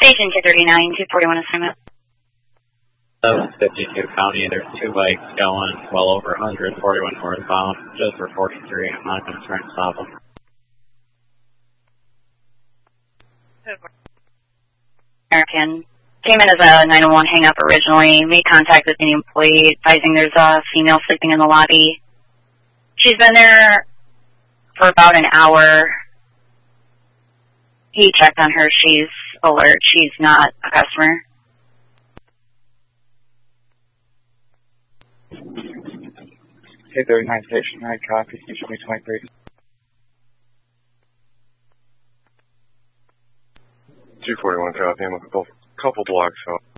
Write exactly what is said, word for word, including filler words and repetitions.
Station two thirty-nine, two forty-one assignment. seven fifty-two County, there's two bikes going well over one hundred, forty-one northbound, just for forty-three. I'm not going to try and stop them. American. Came in as a nine one one hang-up originally, made contact with the employee, advising there's a female sleeping in the lobby. She's been there for about an hour. He checked on her. She's alert. She's not a customer. two thirty-nine Station nine, copy, station twenty-three. two forty-one, copy, I'm a couple, couple blocks out.